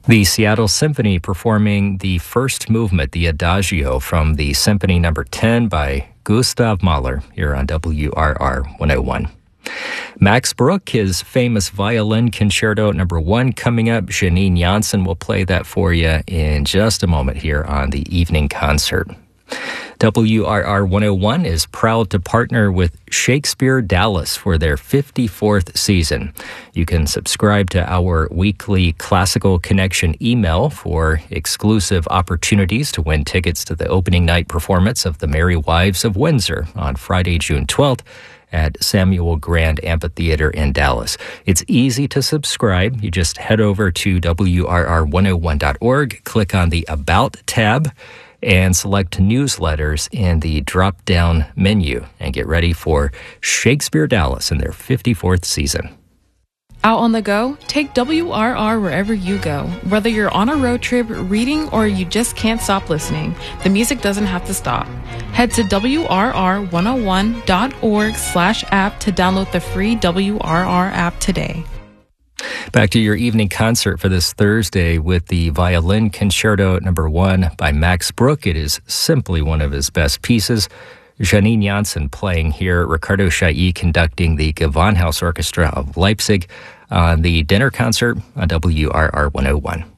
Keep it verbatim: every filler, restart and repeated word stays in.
The Seattle Symphony performing the first movement, the Adagio, from the Symphony Number ten by Gustav Mahler here on W R R one oh one. Max Bruch, his famous violin concerto number one coming up. Janine Jansen will play that for you in just a moment here on the evening concert. W R R one oh one is proud to partner with Shakespeare Dallas for their fifty-fourth season. You can subscribe to our weekly Classical Connection email for exclusive opportunities to win tickets to the opening night performance of The Merry Wives of Windsor on Friday, June twelfth at Samuel Grand Amphitheater in Dallas. It's easy to subscribe. You just head over to W R R one oh one dot org, click on the About tab, and select newsletters in the drop-down menu and get ready for Shakespeare Dallas in their fifty-fourth season. Out on the go? Take W R R wherever you go. Whether you're on a road trip, reading, or you just can't stop listening, the music doesn't have to stop. Head to W R R one oh one dot org slash app to download the free W R R app today. Back to your evening concert for this Thursday with the Violin Concerto Number One by Max Bruch. It is simply one of his best pieces. Janine Jansen playing here, Ricardo Chailly conducting the Gewandhaus Orchestra of Leipzig on the dinner concert on W R R one oh one.